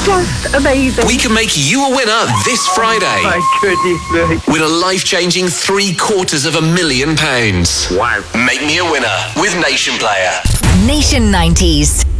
Just amazing. We can make you a winner this Friday. My goodness me. Win a life-changing £750,000. Wow. Make me a winner with Nation Player. Nation 90s.